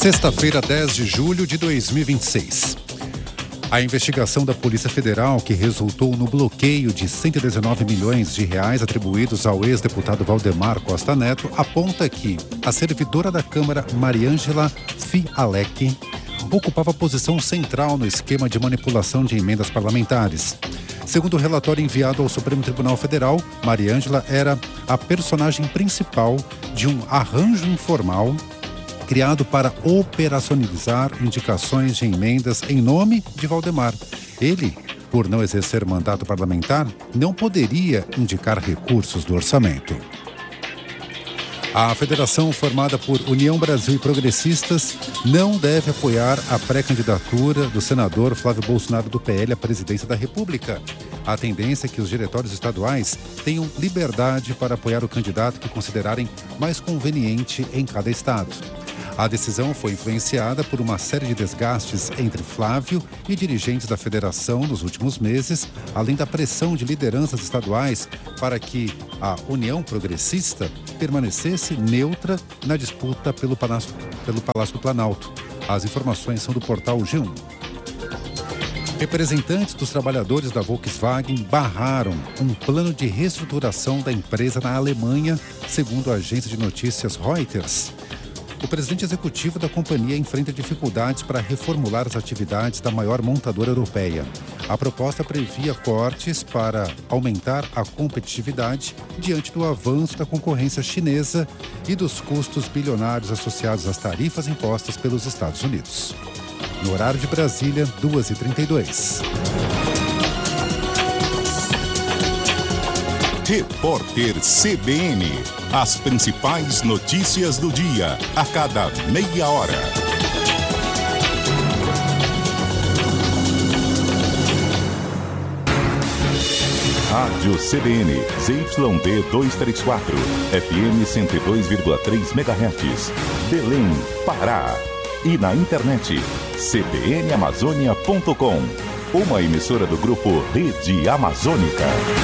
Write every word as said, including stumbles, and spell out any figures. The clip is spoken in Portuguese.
Sexta-feira, dez de julho de dois mil e vinte e seis. A investigação da Polícia Federal, que resultou no bloqueio de cento e dezenove milhões de reais atribuídos ao ex-deputado Valdemar Costa Neto, aponta que a servidora da Câmara, Mariângela Fialek, ocupava posição central no esquema de manipulação de emendas parlamentares. Segundo o relatório enviado ao Supremo Tribunal Federal, Mariângela era a personagem principal de um arranjo informal criado para operacionalizar indicações de emendas em nome de Valdemar. Ele, por não exercer mandato parlamentar, não poderia indicar recursos do orçamento. A federação, formada por União Brasil e Progressistas, não deve apoiar a pré-candidatura do senador Flávio Bolsonaro do P L à presidência da República. A tendência é que os diretórios estaduais tenham liberdade para apoiar o candidato que considerarem mais conveniente em cada estado. A decisão foi influenciada por uma série de desgastes entre Flávio e dirigentes da federação nos últimos meses, além da pressão de lideranças estaduais para que a União Progressista permanecesse neutra na disputa pelo Palácio, pelo Palácio do Planalto. As informações são do portal G um. Representantes dos trabalhadores da Volkswagen barraram um plano de reestruturação da empresa na Alemanha, segundo a agência de notícias Reuters. O presidente executivo da companhia enfrenta dificuldades para reformular as atividades da maior montadora europeia. A proposta previa cortes para aumentar a competitividade diante do avanço da concorrência chinesa e dos custos bilionários associados às tarifas impostas pelos Estados Unidos. No horário de Brasília, duas e trinta e dois. Repórter C B N. As principais notícias do dia, a cada meia hora. Rádio C B N, Z Y D duzentos e trinta e quatro, F M cento e dois vírgula três megahertz, Belém, Pará. E na internet, c b n amazônia ponto com, uma emissora do grupo Rede Amazônica.